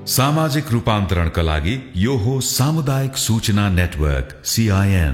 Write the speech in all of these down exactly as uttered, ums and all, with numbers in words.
सामाजिक रूपान्तरणका लागि यो हो सामुदायिक सूचना नेटवर्क सीआईएन।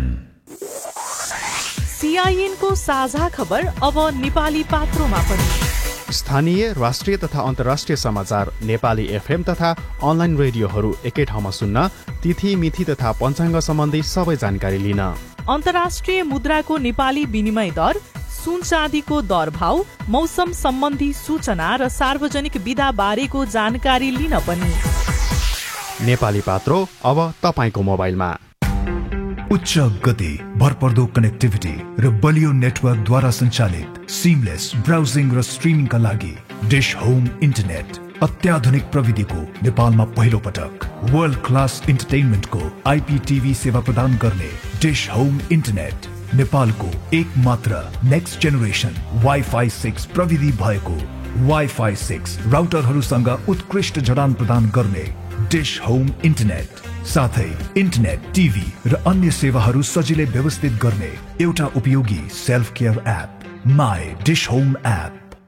सीआईएन को साझा खबर अब नेपाली पात्रोमा पनि। स्थानीय, राष्ट्रिय तथा अन्तर्राष्ट्रिय समाचार नेपाली एफएम तथा अनलाइन रेडियोहरू एकै ठाउँमा सुन्न, तिथि मिथि तथा पञ्चाङ्ग सम्बन्धी सबै जानकारी लिन, अन्तर्राष्ट्रिय मुद्राको नेपाली विनिमय दर, सुन चाँदीको दर भाव, मौसम सम्बन्धी सूचना र सार्वजनिक विधा बारेको जानकारी लिन पनि। नेपाली पात्रो अब तपाईको मोबाइलमा। उच्च गति, भरपर्दो कनेक्टिभिटी र बलियो नेटवर्कद्वारा सञ्चालित सिमलेस ब्राउजिङ र स्ट्रिमिङका लागि डिश होम इन्टरनेट अत्याधुनिक प्रविधिको नेपालमा पहिलो पटक वर्ल्ड क्लास इन्टरटेनमेन्टको आइपीटीभी सेवा प्रदान गर्ने डिश होम इन्टरनेट नेपालको एक मात्र नेक्स्ट जेनेरेसन वाइफाई सिक्स प्रविधि भएको वाइफाई सिक्स राउटरहरूसँग उत्कृष्ट जडान प्रदान गर्ने डिश होम इन्टरनेट, साथै इन्टरनेट, टिभी र अन्य सेवाहरू सजिलै व्यवस्थित गर्ने एउटा उपयोगी self care app my dish home app.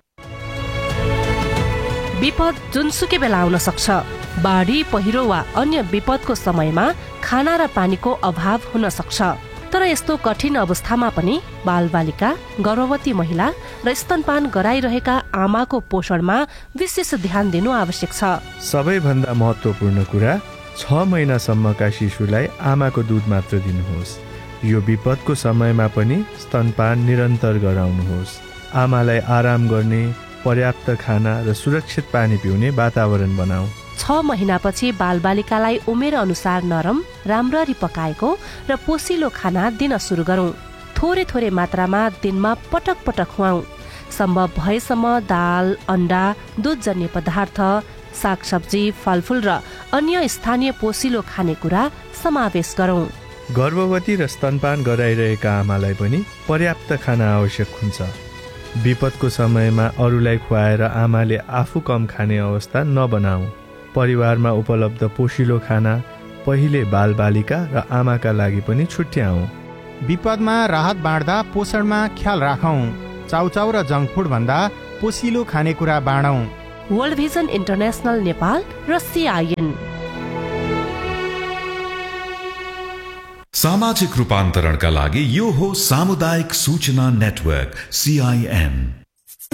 विपद जुनसुकै बेला आउन सक्छ। बाढी, पहिरो वा अन्य विपदको समयमा खाना र पानीको अभाव हुन सक्छ। तर यस्तो कठिन अवस्थामा पनि बालबालिका, गर्भवती महिला र स्तनपान गराइरहेका आमाको पोषणमा विशेष ध्यान दिनु आवश्यक छ। सबैभन्दा महत्त्वपूर्ण कुरा, छ महिनासम्मका शिशुलाई आमाको दुध मात्र दिनुहोस्। यो विपदको समयमा पनि स्तनपान निरन्तर गराउनुहोस्। आमालाई आराम गर्ने, पर्याप्त खाना र सुरक्षित पानी पिउने वातावरण बनाऊ। छ महिनापछि बालबालिकालाई उमेर अनुसार नरम, राम्ररी पकाएको र पोसिलो खाना दिन सुरु गरौं। थोरै थोरै मात्रामा दिनमा पटक पटक खुवाऊ। सम्भव भएसम्म दाल, अन्डा, दुधजन्य पदार्थ, सागसब्जी, फलफूल र अन्य स्थानीय पोसिलो खानेकुरा समावेश गरौं। गर्भवती र स्तनपान गराइरहेका आमालाई पनि पर्याप्त खाना आवश्यक हुन्छ। विपदको समयमा अरूलाई खुवाएर आमाले आफू कम खाने अवस्था नबनाऊ। परिवारमा उपलब्ध पोषिलो खाना पहिले बालबालिका र आमाका लागि पनि छुट्याऊ। विपदमा राहत बाँड्दा पोषणमा ख्याल राखौं। चाउचाउ र जङ्क फुड भन्दा पोसिलो खानेकुरा बाँडौं। वर्ल्ड भिजन इन्टरनेसनल नेपाल र सीआईएन। सामाजिक रूपान्तरणका लागि यो हो सामुदायिक सूचना नेटवर्क सीआईएन।